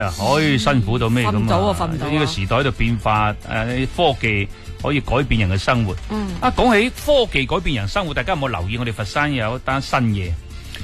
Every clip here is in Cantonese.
可以辛苦到咩咁啊？ 瞓唔到啊，瞓唔到啊。 呢個時代喺度變化，科技可以改變人嘅生活。講起科技改變人生活，大家有冇留意我哋佛山有一單新嘢？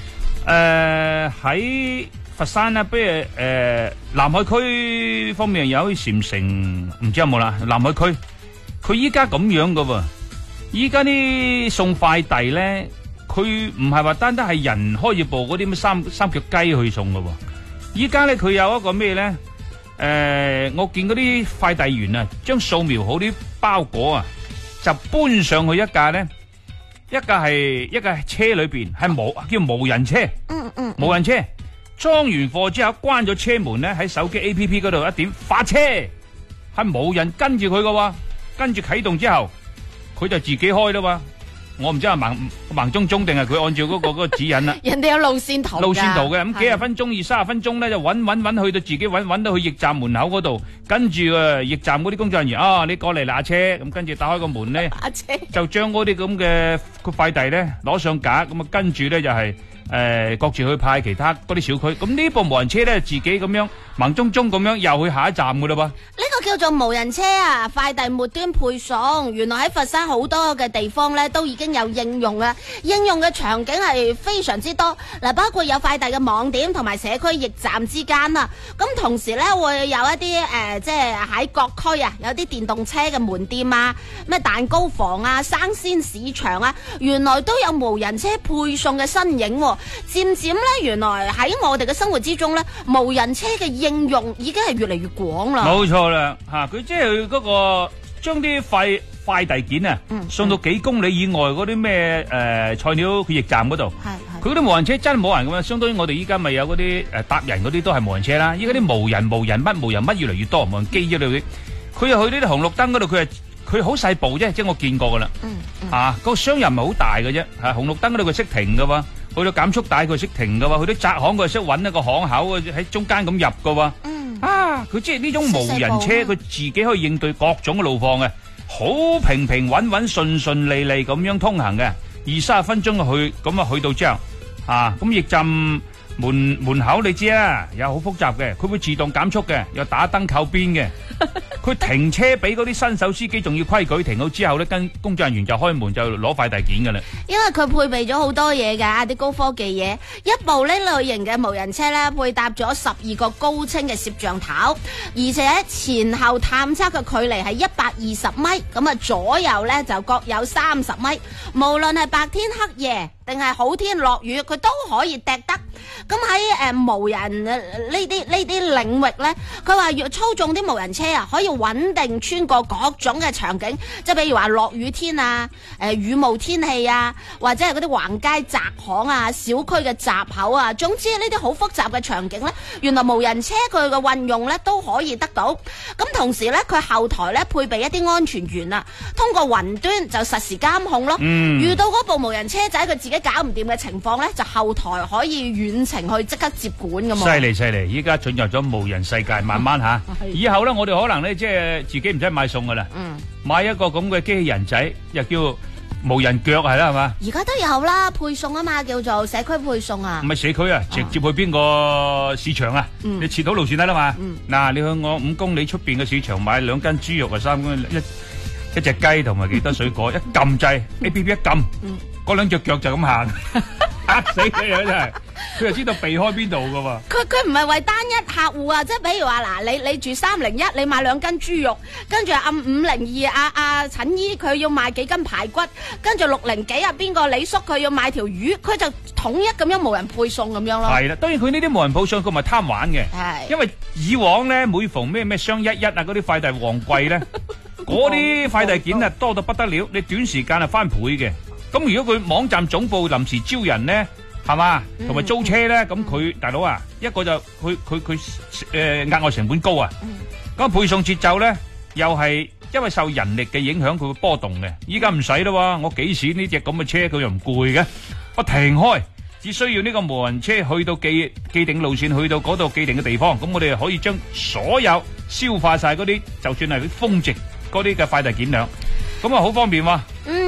喺佛山咧，比如南海區方面有禪城，唔知有冇啦？南海區佢依家咁樣噶喎，依家啲送快遞咧，佢唔係話單單係人開住部嗰啲咩三腳雞去送噶喎。依家咧佢有一個咩咧？我見嗰啲快遞員啊，將掃描好啲包裹啊，就搬上去一架係一架車裏邊，係叫無人車。無人車裝完貨之後，關咗車門咧，喺手機 APP 嗰度一點發車，係冇人跟住佢噶，跟住啟動之後，佢就自己開啦喎。我唔知係盲中中定係佢按照嗰個指引啦。 人哋有路線圖嘅，咁幾十分鐘、20-30分鐘咧就搵去到自己搵到去驛站門口嗰度，跟住驛站嗰啲工作人員你過嚟拿車，咁跟住打開個門咧，就將嗰啲咁嘅快遞咧攞上架，咁啊跟住咧就係各自去派其他嗰啲小區。咁呢部無人車咧自己咁樣盲中中咁樣又去下一站噶啦噃。 呢個叫做無人車啊，快遞末端配送。原來喺佛山好多嘅地方咧都已經有應用啊，應用嘅場景係非常之多。嗱，包括有快遞嘅網點同埋社區驛站之間啊。咁同時咧會有一啲即係喺各區啊，有啲電動車嘅門店啊，咩蛋糕房啊、生鮮市場啊，原來都有無人車配送嘅身影。漸漸咧，原來喺我哋嘅生活之中咧，無人車嘅應用已經係越嚟越廣啦。 冇錯啦，佢即係嗰個將啲快遞件啊，送到幾公里以外嗰啲咩菜鳥驛站嗰度。佢嗰啲無人車真係冇人咁樣，相當於我哋依家咪有嗰啲搭人嗰啲都係無人車啦。依家啲無人乜越嚟越多，無人機之類啲。佢又去呢啲紅綠燈嗰度，佢好細部啫，即係我見過噶啦。個箱又唔係好大嘅啫。紅綠燈嗰度佢識停噶喎。去到減速帶佢識停噶喎，去到窄巷佢識揾一個巷口喺中間咁入噶喎。佢即係呢種無人車，佢自己可以應對各種嘅路況嘅，好平穩順利咁樣通行嘅，20-30分鐘去咁啊去到之後，咁驛站門口你知啦，有好複雜嘅，佢會自動減速嘅，有打燈靠邊嘅。佢停車俾嗰啲新手司機仲要規矩，停好之後咧，跟工作人員就開門就攞快遞件噶啦。 因為佢配備咗好多嘢噶，啲高科技嘢。一部呢類型嘅無人車咧，配搭咗12個高清嘅攝像頭，而且前後探測嘅距離係120米，咁啊左右咧就各有30米。無論係白天黑夜定係好天落雨，佢都可以掟得。咁喺無人呢啲領域咧，佢話要操縱啲無人車啊，可以穩定穿過各種嘅場景，即係譬如話落雨天啊、雨霧天氣啊，或者係嗰啲橫街窄巷啊、小區嘅閘口啊，總之呢啲好複雜嘅場景咧，原來無人車佢嘅運用咧都可以得到。咁同時咧，佢後台咧配備一啲安全員啊，通過雲端就實時監控咯。遇到嗰部無人車仔佢自己搞唔掂嘅情況咧，就後台可以遠程去即刻接管㗎嘛。 犀利！依家進入咗無人世界，慢慢吓。以後咧，我哋可能咧即係自己唔使買餸噶啦，買一個咁嘅機器人仔，又叫無人腳係啦，係嘛？ 而家都有啦，配送啊嘛，叫做社區配送啊。 唔係社區啊，直接去邊個市場啊？你切好路線得啦嘛。嗱，你去我5公里出邊嘅市場買2斤豬肉啊，3公一隻雞同埋幾多水果，一撳掣 APP 一撳，嗰2隻腳就咁行，嚇死佢啊！真係，佢就知道避開邊度噶喎。 佢唔係為單一客戶啊，即係比如話嗱，你住301，你買2斤豬肉，跟住按502阿陳姨佢要買幾斤排骨，跟住602啊邊個李叔佢要買條魚，佢就統一咁樣無人配送咁樣咯。係啦， 當然佢呢啲無人配送佢咪貪玩嘅，因為以往咧每逢咩雙11啊嗰啲快遞旺季咧。嗰啲快遞件啊多到不得了，你短時間啊翻倍嘅。咁如果佢網站總部臨時招人咧，係嘛，同埋租車咧，咁佢大佬啊，一個就佢額外成本高啊。咁配送節奏咧又係因為受人力嘅影響，佢會波動嘅。依家唔使啦，我幾錢呢隻咁嘅車佢又唔攰嘅，我停開，只需要呢個無人車去到既定路線，去到嗰度既定嘅地方，咁我哋可以將所有消化晒嗰啲，就算係啲峰值嗰啲嘅快遞件量，咁啊好方便喎。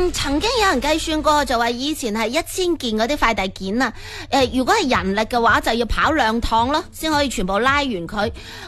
曾經有人計算過，就話以前係1000件嗰啲快遞件啊，如果係人力嘅話，就要跑2趟咯，先可以全部拉完佢。